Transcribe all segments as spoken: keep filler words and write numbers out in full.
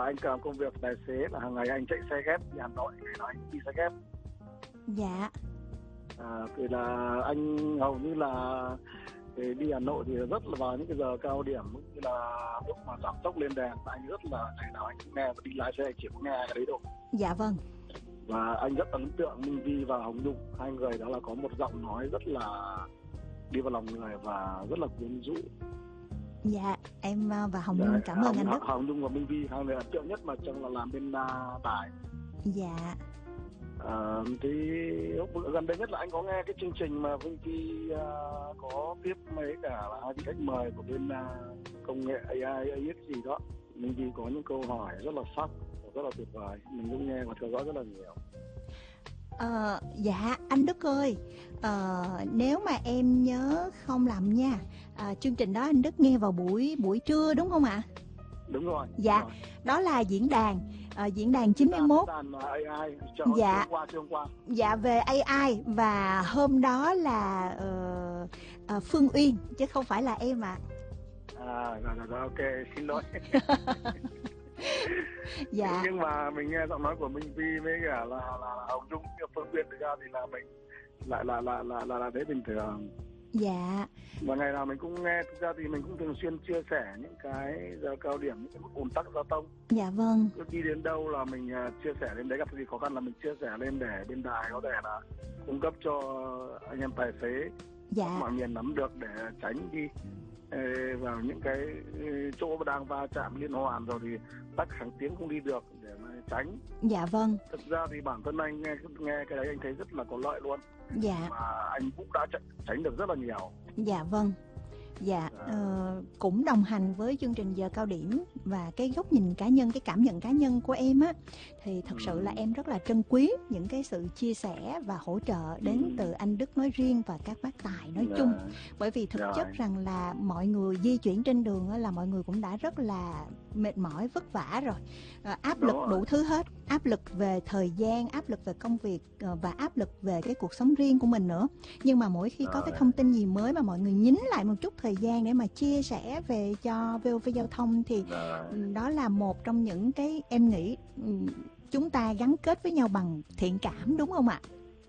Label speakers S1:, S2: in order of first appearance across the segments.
S1: anh làm công việc tài xế, là hàng ngày anh chạy xe ghép đi Hà Nội, ngày nào anh đi xe ghép.
S2: Dạ.
S1: À, thì là anh hầu như là thì đi Hà Nội thì rất là vào những cái giờ cao điểm, như là lúc mà giảm tốc lên đèn, anh rất là ngày nào anh cũng nghe, và đi lái xe chỉ có nghe cái đấy thôi.
S2: Dạ vâng.
S1: Và anh rất ấn tượng Minh Vi và Hồng Nhung, hai người đó là có một giọng nói rất là đi vào lòng người và rất là quyến rũ.
S2: Dạ, em và Hồng Nhung cảm ơn
S1: Hồng,
S2: anh Đức.
S1: Hồng Nhung và Minh Vi hai người ấn tượng nhất mà chẳng là làm bên uh, đài.
S2: Dạ.
S1: À, thì gần đây nhất là anh có nghe cái chương trình mà Minh Vi uh, có tiếp mấy cả là hai vị khách mời của bên uh, công nghệ a i, a i gì đó. Minh Vi có những câu hỏi rất là sắc, rất là tuyệt vời, mình cũng nghe và theo dõi rất là nhiều.
S2: Ờ, dạ anh Đức ơi, ờ, nếu mà em nhớ không lầm nha, à, chương trình đó anh Đức nghe vào buổi buổi trưa đúng không ạ?
S1: Đúng rồi.
S2: Dạ,
S1: đúng rồi.
S2: Đó là diễn đàn, à, diễn đàn chín mươi mốt.
S1: Diễn đàn a i, chờ,
S2: dạ.
S1: hôm qua, hôm qua.
S2: Dạ, về a i, và hôm đó là uh, uh, Phương Uyên chứ không phải là em ạ.
S1: À. À, rồi, rồi, rồi, ok, xin lỗi.
S2: Dạ.
S1: Nhưng mà mình nghe giọng nói của Minh Vi với cả là là, là Hồng Nhung và Phương Uyên, thực ra thì là mình lại là là là là là đấy bình thường.
S2: Dạ.
S1: Và ngày nào mình cũng nghe, thực ra thì mình cũng thường xuyên chia sẻ những cái giờ cao điểm, những cái mức ùn tắc giao thông.
S2: Dạ vâng.
S1: Đi đến đâu là mình chia sẻ lên đấy, gặp gì khó khăn là mình chia sẻ lên để bên đài có thể là cung cấp cho anh em tài xế
S2: dạ.
S1: mọi miền nắm được để tránh đi vào những cái chỗ đang va chạm liên hoàn rồi thì tắc hàng tiếng không đi được để mà tránh.
S2: Dạ vâng.
S1: Thực ra thì bản thân anh nghe nghe cái đấy anh thấy rất là có lợi luôn.
S2: Dạ.
S1: Mà anh cũng đã tránh được rất là nhiều.
S2: Dạ vâng. Dạ, uh, cũng đồng hành với chương trình giờ cao điểm, và cái góc nhìn cá nhân, cái cảm nhận cá nhân của em á, thì thật sự là em rất là trân quý những cái sự chia sẻ và hỗ trợ đến từ anh Đức nói riêng và các bác tài nói chung. Bởi vì thực chất rằng là mọi người di chuyển trên đường á, là mọi người cũng đã rất là mệt mỏi, vất vả rồi, uh, áp lực đủ thứ hết, áp lực về thời gian, áp lực về công việc, uh, và áp lực về cái cuộc sống riêng của mình nữa. Nhưng mà mỗi khi có cái thông tin gì mới mà mọi người nhín lại một chút thời gian để mà chia sẻ về cho vê o vê Giao thông thì đó là một trong những cái em nghĩ chúng ta gắn kết với nhau bằng thiện cảm, đúng không ạ?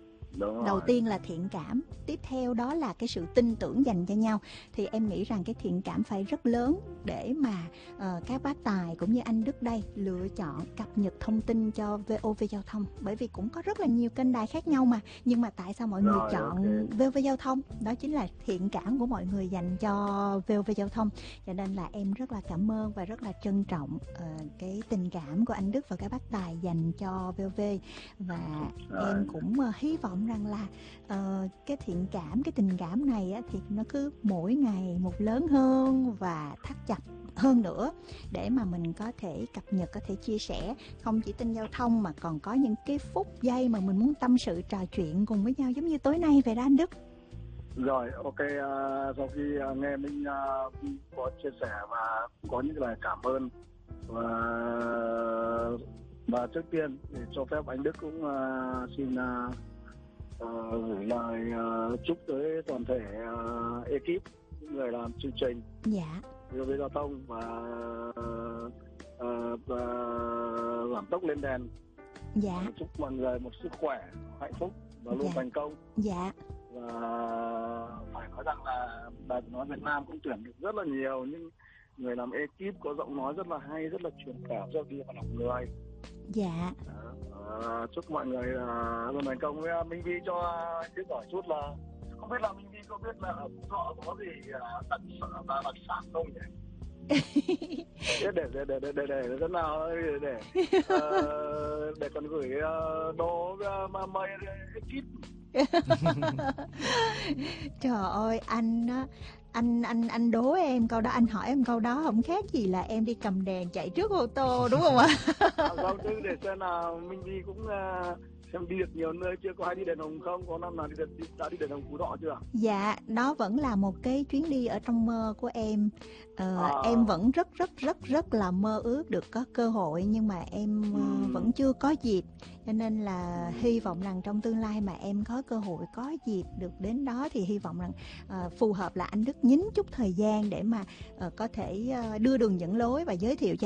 S2: Đầu tiên là thiện cảm, tiếp theo đó là cái sự tin tưởng dành cho nhau. Thì em nghĩ rằng cái thiện cảm phải rất lớn để mà uh, các bác tài cũng như anh Đức đây lựa chọn cập nhật thông tin cho vê o vê Giao thông. Bởi vì cũng có rất là nhiều kênh đài khác nhau mà, nhưng mà tại sao mọi người Rồi, chọn okay. vê o vê Giao thông? Đó chính là thiện cảm của mọi người dành cho vê o vê Giao thông. Cho nên là em rất là cảm ơn và rất là trân trọng uh, cái tình cảm của anh Đức và các bác tài dành cho vê o vê. Và Rồi. em cũng uh, hy vọng rằng là uh, cái thiện cảm, cái tình cảm này á, thì nó cứ mỗi ngày một lớn hơn và thắt chặt hơn nữa, để mà mình có thể cập nhật, có thể chia sẻ không chỉ tin giao thông mà còn có những cái phút giây mà mình muốn tâm sự trò chuyện cùng với nhau giống như tối nay vậy đó anh Đức.
S1: Rồi, ok, uh, sau khi uh, nghe mình uh, có chia sẻ và có những lời cảm ơn, và và trước tiên thì cho phép anh Đức cũng uh, xin uh, uh, gửi lời uh, chúc tới toàn thể uh, ekip, những người làm chương trình
S2: dạ.
S1: vê o vê Giao thông và uh, uh, giảm tốc lên đèn.
S2: Dạ.
S1: Chúc mọi người một sức khỏe, hạnh phúc và luôn
S2: dạ.
S1: thành công.
S2: Dạ.
S1: Và phải nói rằng là Đài Tiếng nói Việt Nam cũng tuyển được rất là nhiều những người làm ekip có giọng nói rất là hay, rất là truyền cảm, rất đi vào lòng người.
S2: Dạ.
S1: À, chúc mọi người uh, luôn thành công. Với Minh Vi cho anh biết hỏi chút là không biết là Minh Vi có biết là ở Phú Thọ có gì uh, đặc sản và đặc sản không nhỉ? để để để để để để để thế nào để để uh, để còn gửi uh, đồ uh, mời ekip.
S2: Trời ơi, anh á, anh anh anh đố em câu đó, anh hỏi em câu đó không khác gì là em đi cầm đèn chạy trước ô tô đúng không ạ?
S1: Không chứ, để xem nào Minh Vi cũng uh, xem đi được nhiều nơi chưa, có ai đi đèn hồng không, có năm nào đi được, đã đi đèn hồng Phú Thọ chưa?
S2: Dạ, đó vẫn là một cái chuyến đi ở trong mơ của em. Ờ, à. Em vẫn rất rất rất rất là mơ ước được có cơ hội, nhưng mà em ừ. uh, vẫn chưa có dịp. Cho nên là hy vọng rằng trong tương lai mà em có cơ hội, có dịp được đến đó thì hy vọng rằng uh, phù hợp là anh Đức nhín chút thời gian để mà uh, có thể uh, đưa đường dẫn lối và giới thiệu cho